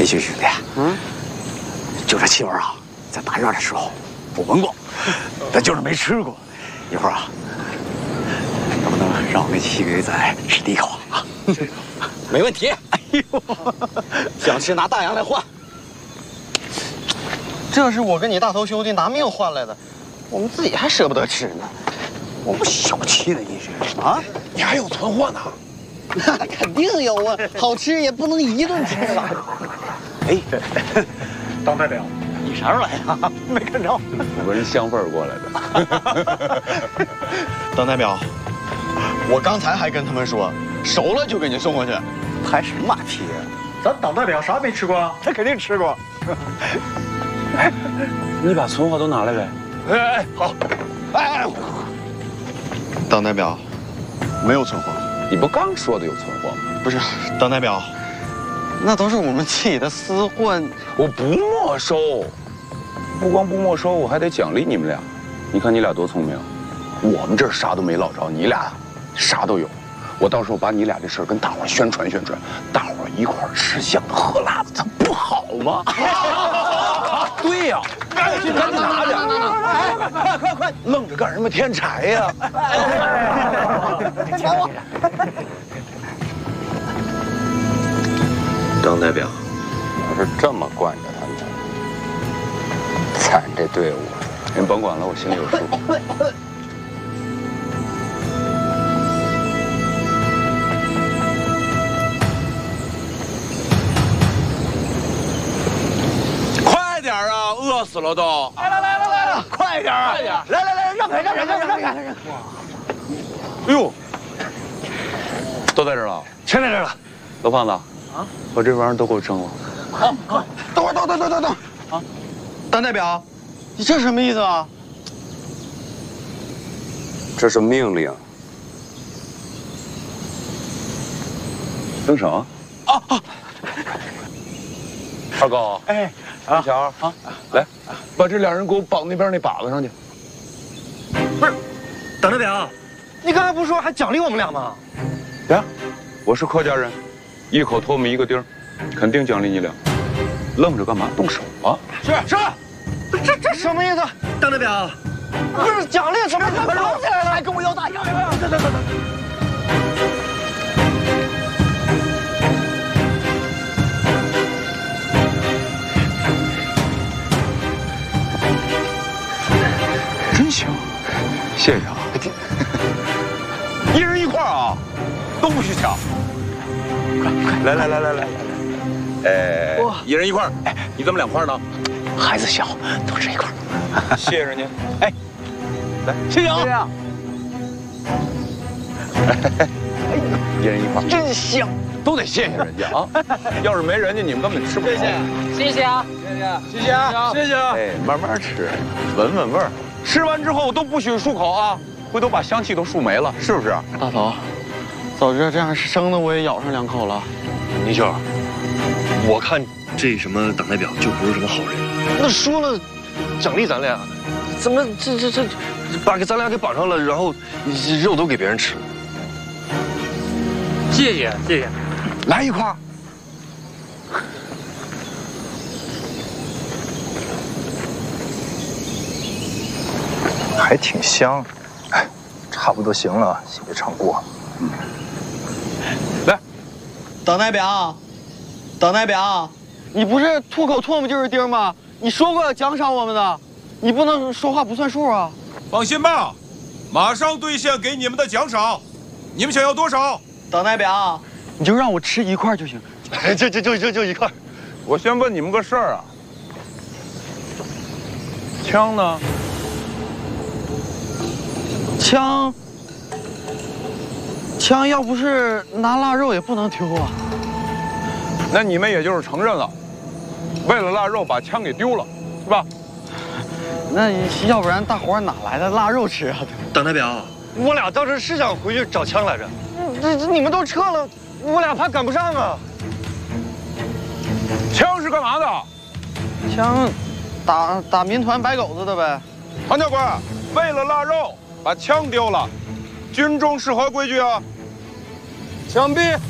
去，兄弟，就这气味啊，在大院的时候我闻过，但就是没吃过。一会儿啊，能不能让我们几个仔吃第一口啊？ 没问题。 哎呦， 想吃拿大洋来换。 这是我跟你大头兄弟拿命换来的，我们自己还舍不得吃呢。 我不小气了你这啊？ 你还有存货呢？ 那肯定有啊，好吃也不能一顿吃了。 哎， 当代表， 你啥时候来呀？没看着。 我闻香味儿过来的。 当代表，我刚才还跟他们说，熟了就给你送过去。 拍什么马屁啊？ 咱党代表啥没吃过啊？ 他肯定吃过。 你把存货都拿来呗。 哎，好。哎， 当代表，没有存货。 你不刚说的有存货吗？ 不是，当代表，那都是我们自己的私货。 我不没收，不光不没收，我还得奖励你们俩。你看你俩多聪明，我们这儿啥都没捞着，你俩啥都有。我到时候把你俩这事儿跟大伙儿宣传宣传，大伙儿一块儿吃香的喝辣的，咱不好吗？对呀，赶紧拿着！快，愣着干什么？添柴呀！ 当代表， 要是这么惯着他们，咱这队伍，您甭管了，我心里有数。 快点啊！饿死了都！ 来，快点啊！快点！来，让开！ 哎呦，都在这儿了， 全在这儿了。 老胖子，啊，把这玩意儿都给我蒸了。 好，等会儿。啊，当代表，你这什么意思啊？ 这是命令。蒸什么？二狗， 哎， 小乔啊，来，把这俩人给我绑那边那靶子上去。 不是，当代表，你刚才不是说还奖励我们俩吗？ 呀，我是客家人，一口唾沫一个钉儿，肯定奖励你俩。愣着干嘛？动手啊！ 是，这什么意思？当代表，不是奖励什么？怎么搂起来了？还跟我要大洋？等。 真行，谢谢啊！一人一块啊，都不许抢。快，来！哎，一人一块。哎，你怎么2块呢？ 孩子小，都吃一块。 谢谢人家。 哎， 来， 谢谢啊！ 一人一块， 真香， 都得谢谢人家啊！要是没人家，你们根本吃不着。 谢谢啊！ 哎，慢慢吃，闻闻味儿。吃完之后都不许漱口啊，回头把香气都漱没了，是不是？ 大头，早知道这样生的我也咬上2口了。 泥鳅，我看这什么党代表就不是什么好人。那说了，奖励咱俩，怎么这把咱俩给绑上了，然后肉都给别人吃了？ 谢谢， 来一块。 还挺香，哎，差不多行了，先别尝过。 来， 党代表，你不是吐口唾沫就是钉吗？你说过要奖赏我们的，你不能说话不算数啊！ 放心吧，马上兑现给你们的奖赏。你们想要多少？ 党代表，你就让我吃1块就行。 哎，就1块。 我先问你们个事儿啊，枪呢？ 枪要不是拿腊肉也不能丢啊。 那你们也就是承认了，为了腊肉把枪给丢了，是吧？ 那要不然大伙儿哪来的腊肉吃啊？ 党代表，我俩当时是想回去找枪来着， 这你们都撤了，我俩怕赶不上啊。 枪是干嘛的？ 枪打民团白狗子的呗。 唐教官，为了腊肉把枪丢了，军中是何规矩啊？ 枪毙。